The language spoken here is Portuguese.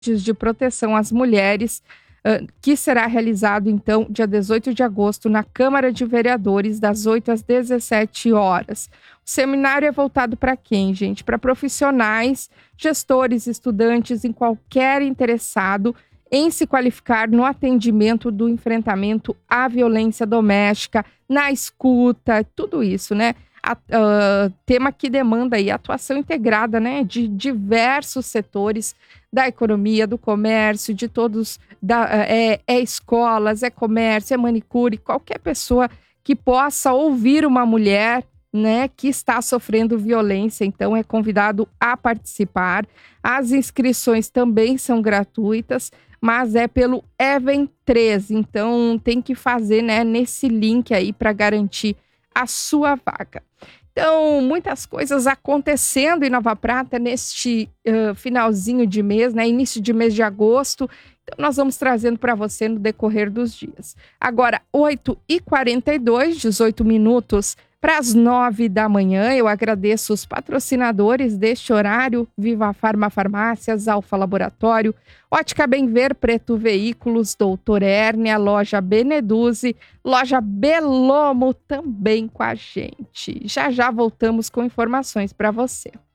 de proteção às mulheres, que será realizado, então, dia 18 de agosto, na Câmara de Vereadores, das 8 às 17 horas. O seminário é voltado para quem, gente? Para profissionais, gestores, estudantes, em qualquer interessado em se qualificar no atendimento do enfrentamento à violência doméstica, na escuta, tudo isso, né? Tema que demanda aí atuação integrada, né, de diversos setores da economia, do comércio, de todos, escolas, é comércio, é manicure, qualquer pessoa que possa ouvir uma mulher, né, que está sofrendo violência, então é convidado a participar. As inscrições também são gratuitas, mas é pelo Even 13, então tem que fazer, né, nesse link aí para garantir a sua vaga. Então, muitas coisas acontecendo em Nova Prata neste finalzinho de mês, né? Início de mês de agosto. Então, nós vamos trazendo para você no decorrer dos dias. Agora, 8h42, 18 minutos para as 9 da manhã. Eu agradeço os patrocinadores deste horário: Viva Farma Farmácias, Alfa Laboratório, Ótica Bem Ver, Preto Veículos, Doutor Hérnia, Loja Beneduzzi, Loja Belomo também com a gente. Já já voltamos com informações para você.